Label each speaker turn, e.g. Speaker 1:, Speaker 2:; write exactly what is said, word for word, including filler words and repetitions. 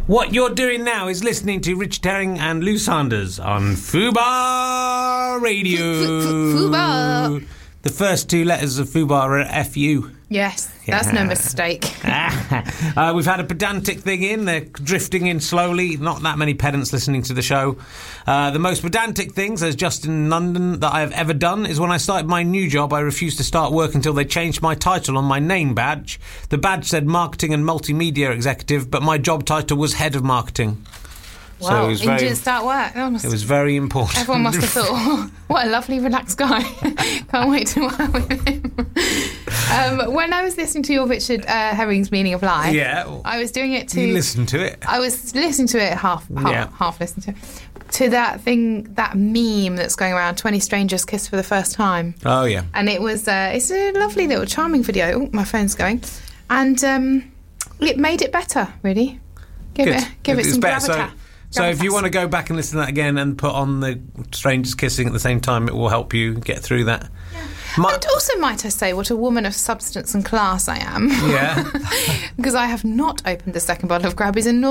Speaker 1: What you're doing now is listening to Richard Herring and Lou Sanders on Fubar Radio.
Speaker 2: Fubar.
Speaker 1: The first two letters of Fubar are F U.
Speaker 2: Yes, that's
Speaker 1: Yeah.
Speaker 2: no mistake.
Speaker 1: uh, we've had a pedantic thing in. They're drifting in slowly. Not that many pedants listening to the show. Uh, the most pedantic thing, says Justin in London, that I have ever done is when I started my new job, I refused to start work until they changed my title on my name badge. The badge said Marketing and Multimedia Executive, but my job title was Head of Marketing.
Speaker 2: Wow,
Speaker 1: So it was
Speaker 2: you
Speaker 1: very,
Speaker 2: didn't start work. That must,
Speaker 1: it was very important.
Speaker 2: everyone must have thought, oh, what a lovely, relaxed guy. Can't wait to work with him. Um, when I was listening to your Richard uh, Herring's Meaning of Life,
Speaker 1: Yeah.
Speaker 2: I was doing it to...
Speaker 1: You listened to it.
Speaker 2: I was listening to it, half half,
Speaker 1: Yeah.
Speaker 2: half listening to it, to that thing, that meme that's going around, twenty strangers kiss for the first time.
Speaker 1: Oh, yeah.
Speaker 2: And it was, uh, it's a lovely little charming video. Oh, my phone's going. And um, it made it better, really. Give
Speaker 1: Good.
Speaker 2: it, give it
Speaker 1: It's
Speaker 2: some
Speaker 1: better.
Speaker 2: gravitas.
Speaker 1: So, so if you
Speaker 2: Gravitas.
Speaker 1: want to go back and listen to that again and put on the strangers kissing at the same time, it will help you get through that. My-
Speaker 2: And also, might I say, what a woman of substance and class I am.
Speaker 1: Yeah.
Speaker 2: Because I have not opened the second bottle of Grabbies and nor